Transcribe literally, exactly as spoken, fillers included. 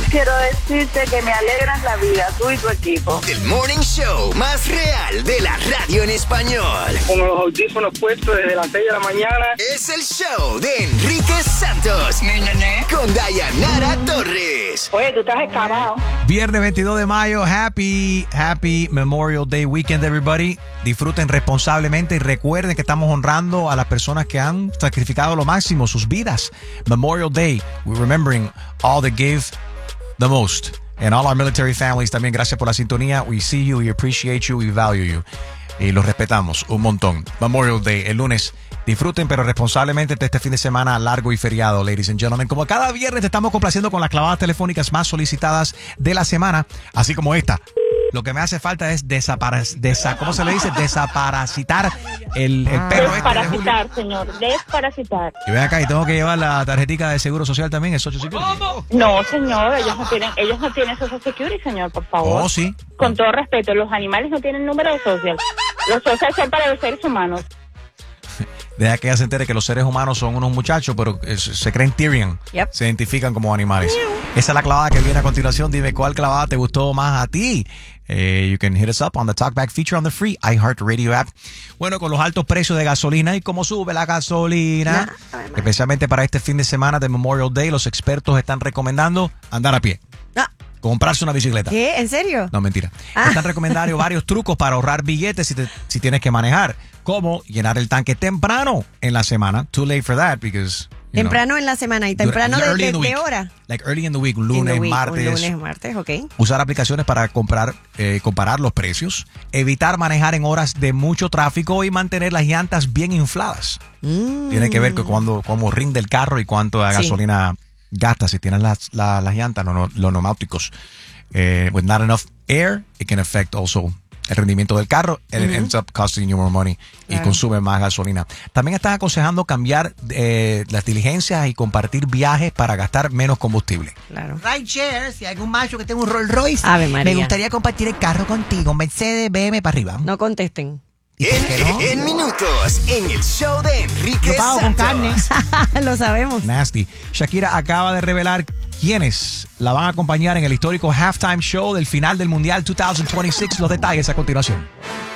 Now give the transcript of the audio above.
quiero decirte que me alegras la vida, tú y tu equipo. El morning show más real de la radio en español. Con los audífonos puestos desde las seis de la mañana. Es el show de Enrique Santos. Mi nené. Con Dayanara Torres. Oye, tú estás escamado. Viernes veintidós de mayo, happy, happy Memorial Day weekend, everybody. Disfruten responsablemente y recuerden que estamos honrando a las personas que han sacrificado lo máximo, sus vidas. Memorial Day, we're remembering all that gave the most. And all our military families también, gracias por la sintonía. We see you, we appreciate you, we value you. Y los respetamos un montón. Memorial Day, el lunes. Disfruten, pero responsablemente de este fin de semana largo y feriado, ladies and gentlemen. Como cada viernes te estamos complaciendo con las clavadas telefónicas más solicitadas de la semana, así como esta. Lo que me hace falta es desaparecer, desa, ¿cómo se le dice? Desaparasitar el, el perro Desparasitar, este de Julio. señor, desparasitar. Y ven acá, y tengo que llevar la tarjetica de seguro social también, el Social Security. No, señor, ellos no tienen, ellos no tienen Social Security, señor, por favor. Oh, sí. Con todo respeto, los animales no tienen número de social. Los social son para los seres humanos. Deja que ella se entere que los seres humanos son unos muchachos, pero eh, se creen Tyrion. Yep. Se identifican como animales. Esa es la clavada que viene a continuación. Dime cuál clavada te gustó más a ti. Eh, you can hit us up on the Talkback feature on the free iHeartRadio app. Bueno, con los altos precios de gasolina y cómo sube la gasolina, No, especialmente para este fin de semana de Memorial Day, los expertos están recomendando andar a pie. No. Comprarse una bicicleta. ¿Qué? ¿En serio? No, mentira. Ah. Están recomendando varios trucos para ahorrar billetes si, te, si tienes que manejar. Como llenar el tanque temprano en la semana. Too late for that because... you Temprano know, en la semana y temprano de, early in de, the de week. hora. Like early in the week, un lunes, In the week, martes. Un lunes, martes, ok. Usar aplicaciones para comprar, eh, comparar los precios. Evitar manejar en horas de mucho tráfico y mantener las llantas bien infladas. Mm. Tiene que ver con cuando, cómo rinde el carro y cuánto de Sí. gasolina gasta. Si tienes las, las, las llantas, los, los neumáticos, eh, with not enough air, it can affect also el rendimiento del carro, and it ends up costing you more money y Claro. consume más gasolina. También están aconsejando cambiar eh, las diligencias y compartir viajes para gastar menos combustible. Claro. Rideshare, si hay algún macho que tenga un Rolls Royce, Ave María. me gustaría compartir el carro contigo, Mercedes, B M para arriba. No contesten. ¿Y por qué no? En, en minutos, en el show de Enrique Yo pago con Santos. carne. Lo sabemos. Nasty. Shakira acaba de revelar quiénes la van a acompañar en el histórico halftime show del final del Mundial dos mil veintiséis. Los detalles a continuación.